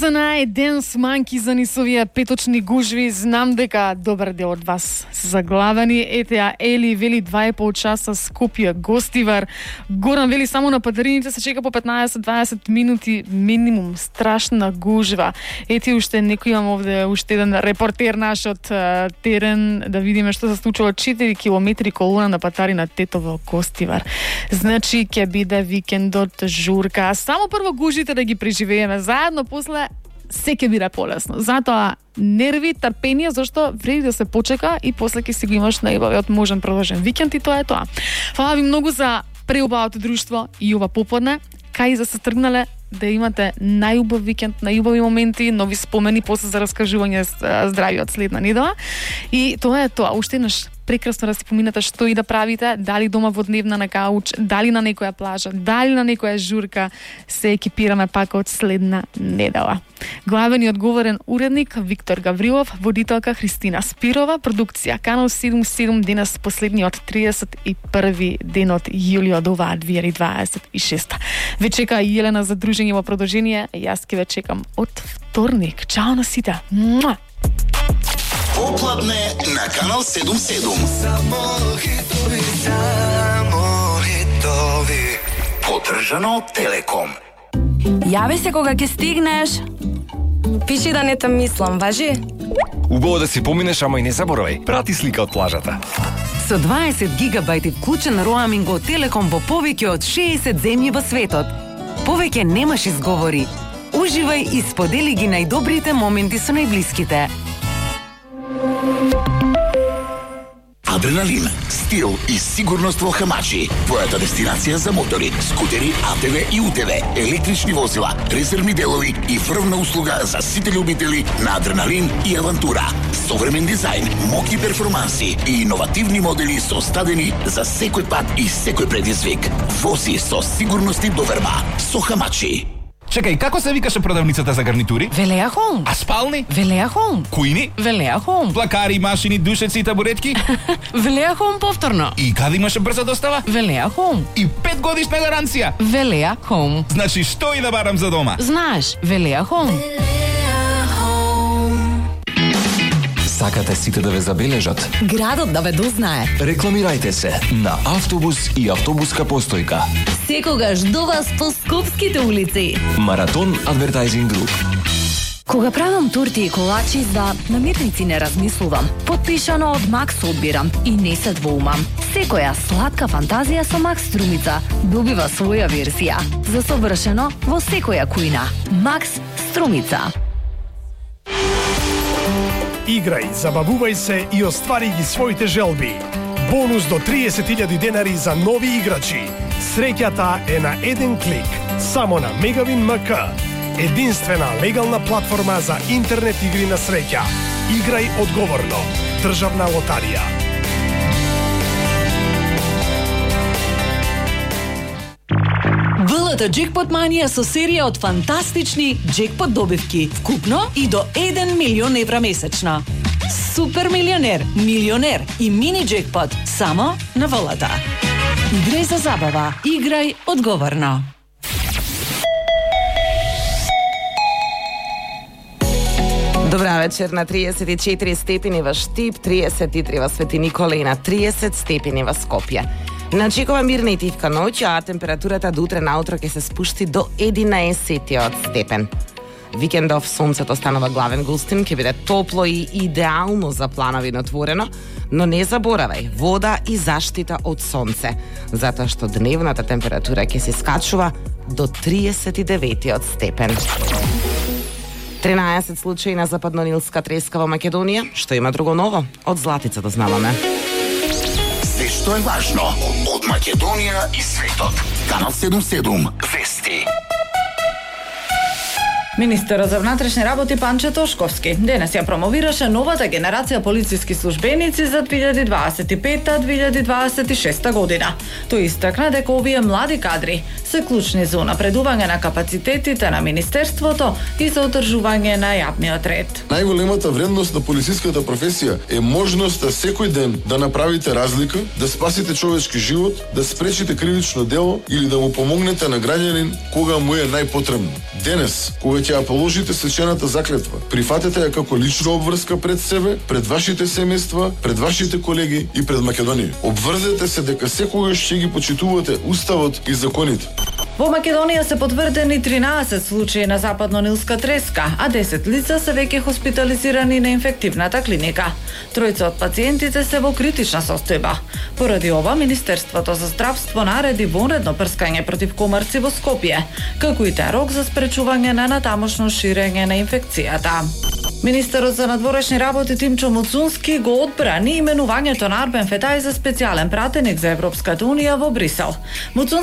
Сезона е Dance Monkey за нисовија петочни гужви. Знам дека добар дел од вас се заглавени. Ете ја Ели вели 2,5 часа Скопје Гостивар. Горан вели само на падарините се чека по 15-20 минути минимум. Страшна гужва. Ете уште некој имам овде уште еден репортер наш од терен да видиме што се случува. 4 километри колона на патари на Тетово Гостивар. Значи ќе биде викендот журка. Само прво гужите да ги преживееме заедно, после се ќе биде полесно. Затоа нерви, трпение, зашто вреди да се почека и после ќе си го имаш најубавиот можен продолжен викенд и тоа е тоа. Фала ви многу за преубавото друштво и ова попладне. Кај за се тргнале да имате најубав викенд, најубави моменти, нови спомени после за раскажување здравиот следна недела. И тоа е тоа. Уште еднаш прекрасно да си поминете што и да правите, дали дома во дневна на кауч, дали на некоја плажа, дали на некоја журка, се екипираме пак од следна недела. Главен и одговорен уредник Виктор Гаврилов, водителка Христина Спирова, продукција Канал 77, денес последниот 31 ден од јули од оваа 2026. Ве чека и Елена за дружење во продолжение, јас ке ве чекам од вторник. Чао на сите! Муа! Попладне на Канал 77. Само хитови. Поддржано од Телеком. Јави се кога ќе стигнеш. Пиши да не те мислам, важи? Убаво да си поминеш, ама и не заборавај. Прати слика од плажата. Со 20 гигабајти вклучен роаминг од Телеком во повеќе од 60 земји во светот. Повеќе немаш изговори. Уживај и сподели ги најдобрите моменти со најблиските. Адреналин, стил и сигурност во Хамачи. Твојата дестинација за мотори, скутери, АТВ и УТВ, електрични возила, резервни делови и врвна услуга за сите љубители на адреналин и авантура. Современ дизајн, моки перформанси и иновативни модели составени за секој пат и секој предизвик. Вози со сигурност и доверба. Со Хамачи. Чекај, како се викаше продавницата за гарнитури? Велеа Хоум. А спални? Велеа Хоум. Кујни? Велеа Хоум. Плакари, машини, душеци и табуретки? Велеа Хоум повторно. И каде имаше брза достава? Велеа Хоум. И 5 годишна гаранција? Велеа Хоум. Значи, што и да барам за дома? Знаеш, Велеа Хоум. Сакате сите да ве забележат? Градот да ве дознае. Рекламирајте се на автобус и автобуска постојка. Секогаш до вас по скопските улици. Маратон Адвертајзинг Груп. Кога правам турти и колачи за намирници не размислувам. Подпишано од Макс одбирам и не се двоумам. Секоја сладка фантазија со Макс Струмица добива своја версија. За совршено во секоја кујна. Макс Струмица. Играј, забавувај се и оствари ги своите желби. Бонус до 30.000 денари за нови играчи. Среќата е на еден клик. Само на Мегавин МК. Единствена легална платформа за интернет игри на среќа. Играј одговорно. Државна лотарија. ВЛТ Джекпот Манија со серија од фантастични джекпот добивки, вкупно и до 1 милион евра месечно. Супер милионер, милионер и мини джекпот само на ВЛТ. Играј за забава, играј одговорно. Добра вечер. На 34 степени во Штип, 33 во Свети Никола и на 30 степени во Скопје. Начекува мирна и тивка ноќ, а температурата до утре наутро ќе се спушти до 11 степен. Викендов сонцето станува главен гостин, ќе биде топло и идеално за планови на отворено, но не заборавај, вода и заштита од сонце, затоа што дневната температура ќе се скачува до 39 степен. 13 случаи на западнонилска треска во Македонија. Што има друго ново? Од Златица дознаваме. Се што е важно од Македонија и светот. Канал 77 вести. Министерот за внатрешни работи Панче Тошковски денес ја промовираше новата генерација полициски службеници за 2025-2026 година. Тој истакна дека овие млади кадри се клучни за напредување на капацитетите на Министерството и за одржување на јавниот ред. Најголемата вредност на полициската професија е можноста секој ден да направите разлика, да спасите човечки живот, да спречите кривично дело или да му помогнете на граѓанин кога му е најпотребно. Денес, кога ќе ја положите свечената заклетва. Прифатете ја како лична обврска пред себе, пред вашите семејства, пред вашите колеги и пред Македонија. Обврзете се дека секогаш ќе ги почитувате уставот и законите. Во Македонија се потврдени 13 случаи на западно-нилска треска, а 10 лица се веќе хоспитализирани на инфективната клиника. Тројца од пациентите се во критична состојба. Поради ова, Министерството за здравство нареди вонредно прскање против комарци во Скопје, како и терок за спречување на натамошно ширење на инфекцијата. Министерот за надворешни работи Тимчо Муцунски го одбрани именувањето на Арбен Фетај за специјален пратеник за Европската унија во Брисел.